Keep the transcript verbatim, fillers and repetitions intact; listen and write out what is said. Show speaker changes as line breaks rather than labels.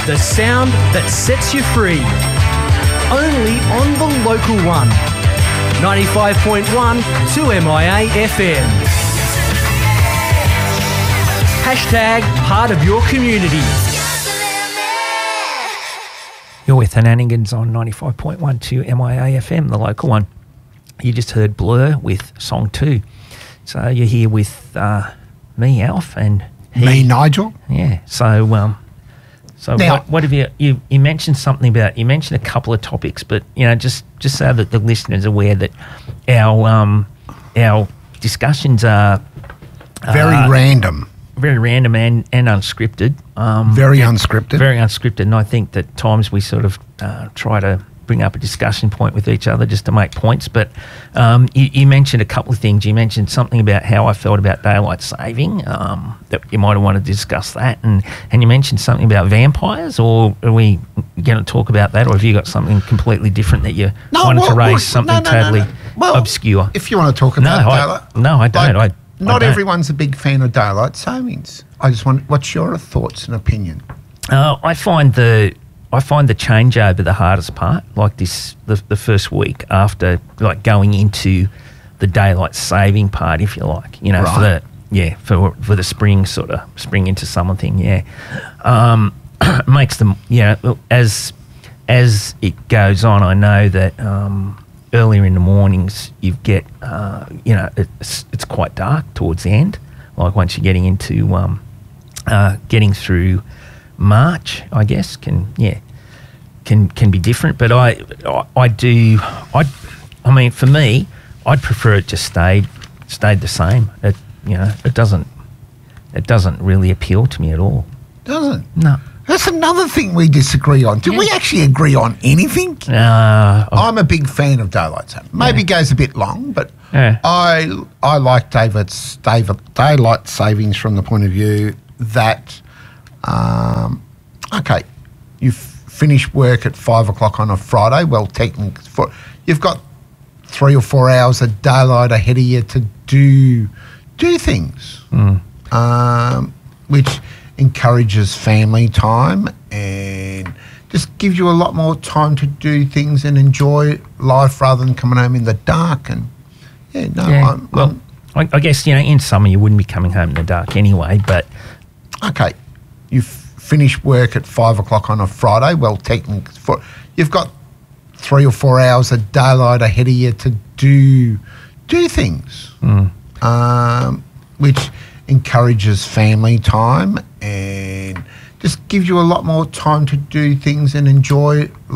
The sound that sets you free. Only on the local one. ninety-five point one two M I A F M. Hashtag part of your community.
You're with Henanigans on ninety-five point one two M I A F M, the local one. You just heard Blur with Song two. So you're here with uh, me, Alf, and he.
Me, Nigel.
Yeah. So, um, so
Now-
what, what have you, you? You mentioned something about. You mentioned a couple of topics, but you know, just just so that the listeners are aware that our um, our discussions are
Very
uh,
random.
very random and, and unscripted. Um,
Very unscripted.
Very unscripted, and I think that times we sort of uh, try to bring up a discussion point with each other just to make points. But um, you, you mentioned a couple of things. You mentioned something about how I felt about daylight saving, um, that you might have wanted to discuss that, and, and you mentioned something about vampires, or are we going to talk about that, or have you got something completely different that you
No,
wanted
well,
to raise,
well,
something
no, no, no,
totally
no. Well,
obscure?
If you want to talk
No,
about
I-
daylight.
no, I don't. I- I
not
don't.
everyone's a big fan of daylight savings. I just want, what's your thoughts and opinion?
Uh, I find the I find the changeover the hardest part. Like this, the, the first week after, like going into the daylight saving part, if you like, you know, for
Right.
the yeah for for the spring sort of spring into summer thing. Yeah, um, makes them yeah as as it goes on. I know that um, earlier in the mornings you get uh, you know it's it's quite dark towards the end. Like once you're getting into um, uh, getting through March, I guess, can yeah can can be different. But I I, I do I I mean for me, I'd prefer it just stayed stayed the same. It you know it doesn't it doesn't really appeal to me at all.
Doesn't?
No.
That's another thing we disagree on. Do
Yeah.
we actually agree on anything?
Uh,
I'm a big fan of daylight saving. Maybe
Yeah.
it goes a bit long, but
Yeah.
I I like David's David, daylight savings from the point of view that, um, okay, you f- finish work at five o'clock on a Friday. Well, technically, for, you've got three or four hours of daylight ahead of you to do do things,
Mm.
um, which encourages family time and just gives you a lot more time to do things and enjoy life rather than coming home in the dark. And yeah, no,
yeah.
I'm,
well,
I'm
I, I guess you know in summer you wouldn't be coming home in the dark anyway. But
okay. You f- finish work at five o'clock on a Friday. Well, technically, for, you've got three or four hours of daylight ahead of you to do do things,
mm.
um, which encourages family time and just gives you a lot more time to do things and enjoy